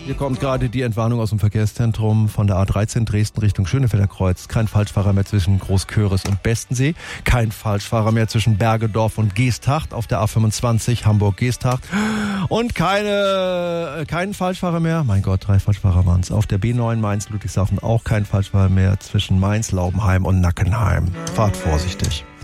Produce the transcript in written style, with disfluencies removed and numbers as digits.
Hier kommt gerade die Entwarnung aus dem Verkehrszentrum von der A13 Dresden Richtung Schönefelder Kreuz. Kein Falschfahrer mehr zwischen Großköris und Bestensee. Kein Falschfahrer mehr zwischen Bergedorf und Geesthacht auf der A25 Hamburg-Geesthacht. Und kein Falschfahrer mehr, mein Gott, 3 Falschfahrer waren es. Auf der B9 Mainz-Ludwigshafen auch kein Falschfahrer mehr zwischen Mainz, Laubenheim und Nackenheim. Fahrt vorsichtig.